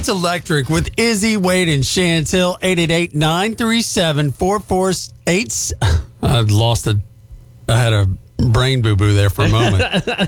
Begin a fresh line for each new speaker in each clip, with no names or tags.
It's Electric with Izzy, Wade, and Chantel. 888-937-4488. I had a brain boo-boo there for a moment.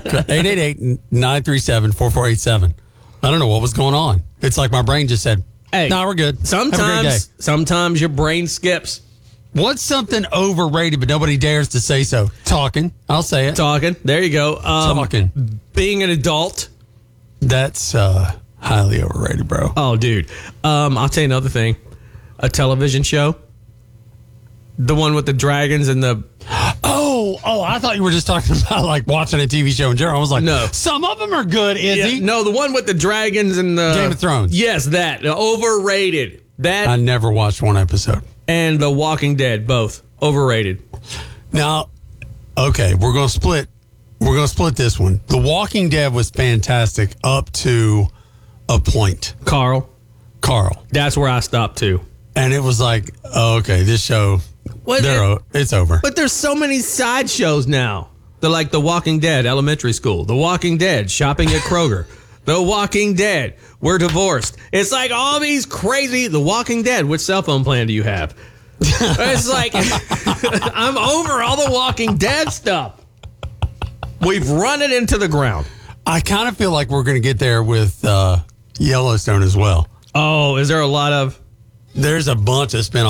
888-937-4487. I don't know what was going on. It's like my brain just said,
hey,
no, we're good. Have a great day.
Sometimes your brain skips.
What's something overrated but nobody dares to say so? Talking. I'll say it.
Talking. There you go.
Talking.
Being an adult.
That's highly overrated, bro.
Oh, dude. I'll tell you another thing. A television show. The one with the dragons and the...
Oh, I thought you were just talking about like watching a TV show in general. I was like,
no.
Some of them are good, Izzy.
Yeah, no, the one with the dragons and the...
Game of Thrones.
Yes, that. Overrated. That...
I never watched one episode.
And The Walking Dead, both. Overrated.
Now, okay, we're going to split this one. The Walking Dead was fantastic up to a point.
Carl. That's where I stopped too.
And it was like, oh, okay, this show, it's over.
But there's so many side shows now. They're like The Walking Dead Elementary School, The Walking Dead Shopping at Kroger, The Walking Dead We're Divorced. It's like all these crazy The Walking Dead. Which cell phone plan do you have? It's like I'm over all the Walking Dead stuff. We've run it into the ground.
I kind of feel like we're going to get there with Yellowstone as well.
Oh, is there a lot of...
There's a bunch of spin